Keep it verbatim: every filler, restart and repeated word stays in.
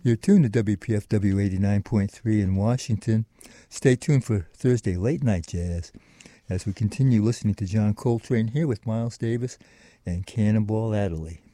You're tuned to W P F W eighty-nine point three in Washington. Stay tuned for Thursday Late Night Jazz as we continue listening to John Coltrane here with Miles Davis and Cannonball Adderley.